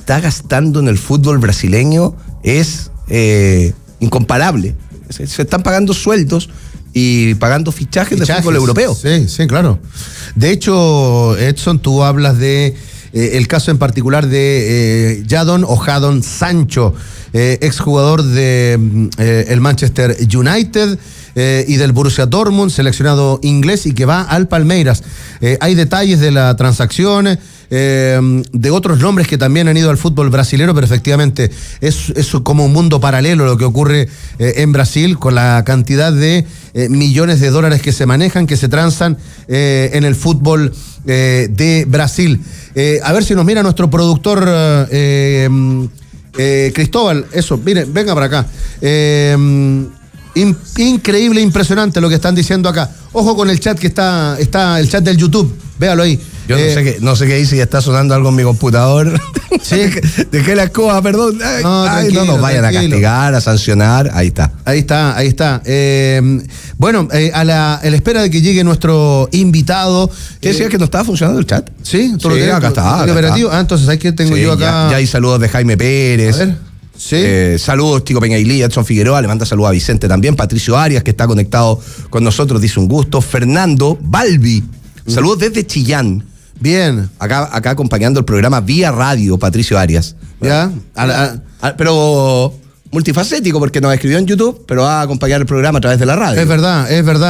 está gastando en el fútbol brasileño es incomparable. Se están pagando sueldos y pagando fichajes de fútbol europeo. Sí, claro. De hecho, Edson, tú hablas de el caso en particular de Jadon Sancho, exjugador de el Manchester United y del Borussia Dortmund, seleccionado inglés y que va al Palmeiras. Hay detalles de la transacción, de otros nombres que también han ido al fútbol brasilero, pero efectivamente es como un mundo paralelo lo que ocurre en Brasil con la cantidad de millones de dólares que se manejan, que se transan en el fútbol de Brasil. A ver si nos mira nuestro productor Cristóbal. Eso, miren, venga para acá. Increíble, impresionante lo que están diciendo acá. Ojo con el chat que está el chat del YouTube. Véalo ahí. Yo no sé qué dice, y está sonando algo en mi computador. Sí. Dejé la escoba, perdón. No nos vayan a castigar, a sancionar. Ahí está. Bueno, a la espera de que llegue nuestro invitado. ¿Qué decías que no estaba funcionando el chat? Sí, acá está. Entonces, ¿hay que tengo yo acá? Ya hay saludos de Jaime Pérez. A ver. Sí. Saludos, Chico Peñailí, Edson Figueroa, le manda saludos a Vicente también, Patricio Arias, que está conectado con nosotros, dice un gusto. Fernando Balbi, saludos desde Chillán. Bien. Acá acompañando el programa vía radio, Patricio Arias. Ya. Pero multifacético, porque nos escribió en YouTube, pero va a acompañar el programa a través de la radio. Es verdad.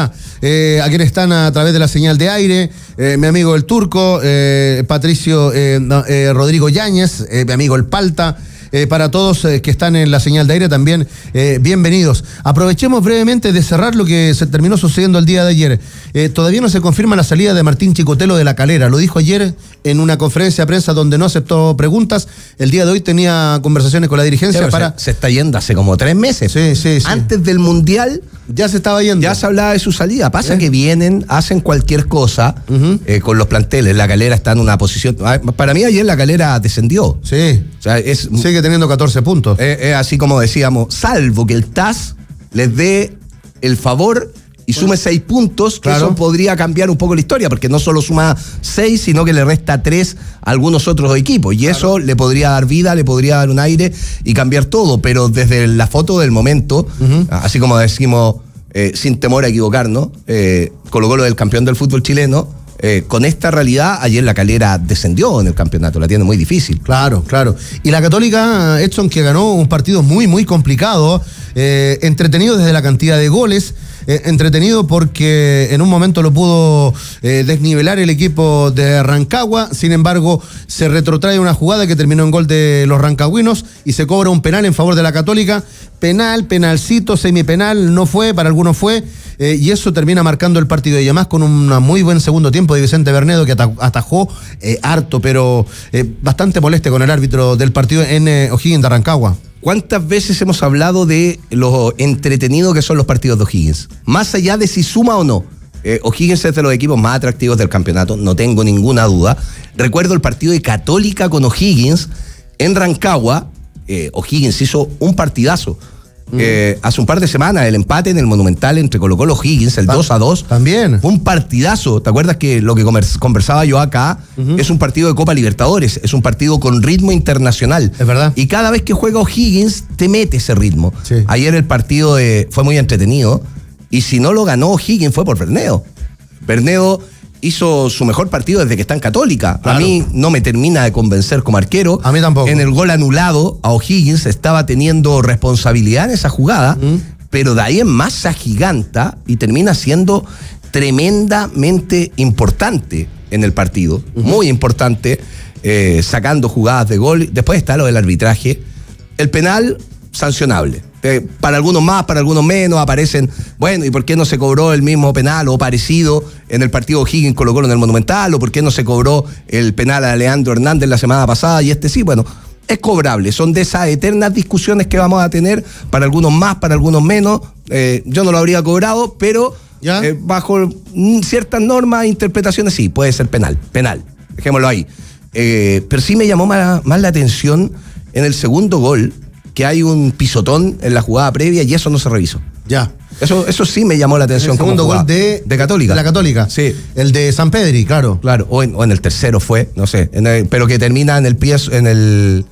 A quienes están a través de la señal de aire, mi amigo el Turco, Patricio Rodrigo Yáñez, mi amigo el Palta. Para todos que están en la señal de aire también, bienvenidos. Aprovechemos brevemente de cerrar lo que se terminó sucediendo el día de ayer. Todavía no se confirma la salida de Martín Chicotelo de La Calera. Lo dijo ayer en una conferencia de prensa donde no aceptó preguntas. El día de hoy tenía conversaciones con la dirigencia se está yendo hace como 3 meses. Sí. Antes del Mundial ya se estaba yendo. Ya se hablaba de su salida. Pasa que vienen, hacen cualquier cosa con los planteles. La Calera está en una posición... Para mí ayer La Calera descendió. Sí. O sea, sigue teniendo 14 puntos. Así como decíamos, salvo que el TAS les dé el favor y sume 6 puntos, que eso podría cambiar un poco la historia, porque no solo suma 6, sino que le resta 3 a algunos otros equipos, y eso le podría dar vida, le podría dar un aire y cambiar todo, pero desde la foto del momento, así como decimos, sin temor a equivocarnos, Colo-Colo del campeón del fútbol chileno, con esta realidad, ayer La Calera descendió en el campeonato, la tiene muy difícil. Claro. Y la Católica, Edson, que ganó un partido muy, muy complicado, entretenido desde la cantidad de goles, entretenido porque en un momento lo pudo desnivelar el equipo de Rancagua. Sin embargo, se retrotrae una jugada que terminó en gol de los rancagüinos y se cobra un penal en favor de la Católica. Penalcito, semipenal, no fue, para algunos fue, y eso termina marcando el partido, y además con un muy buen segundo tiempo de Vicente Bernedo, que atajó harto, pero bastante moleste con el árbitro del partido en O'Higgins de Rancagua. ¿Cuántas veces hemos hablado de lo entretenido que son los partidos de O'Higgins? Más allá de si suma o no. O'Higgins es de los equipos más atractivos del campeonato, no tengo ninguna duda. Recuerdo el partido de Católica con O'Higgins en Rancagua. O'Higgins hizo un partidazo. Hace un par de semanas el empate en el Monumental entre Colo-Colo y O'Higgins, el 2-2. También. Fue un partidazo. ¿Te acuerdas que lo que conversaba yo acá es un partido de Copa Libertadores? Es un partido con ritmo internacional. Es verdad. Y cada vez que juega O'Higgins te mete ese ritmo. Sí. Ayer el partido fue muy entretenido. Y si no lo ganó O'Higgins fue por Bernedo. Bernedo hizo su mejor partido desde que está en Católica. Claro. A mí no me termina de convencer como arquero. A mí tampoco. En el gol anulado a O'Higgins estaba teniendo responsabilidad en esa jugada, pero de ahí en más se agiganta y termina siendo tremendamente importante en el partido. Muy importante, sacando jugadas de gol. Después está lo del arbitraje. El penal, sancionable. Para algunos más, para algunos menos, aparecen, bueno, ¿y por qué no se cobró el mismo penal o parecido en el partido O'Higgins Colo-Colo en el Monumental? ¿O por qué no se cobró el penal a Leandro Hernández la semana pasada y este sí? Bueno, es cobrable. Son de esas eternas discusiones que vamos a tener, para algunos más, para algunos menos. Yo no lo habría cobrado, pero bajo ciertas normas e interpretaciones sí, puede ser penal, dejémoslo ahí. Pero sí me llamó más la atención en el segundo gol, que hay un pisotón en la jugada previa y eso no se revisó. Ya. Eso sí me llamó la atención. El segundo gol de Católica. De la Católica. Sí. El de San Pedri, claro. Claro, o en el tercero fue, no sé, pero que termina en el pie,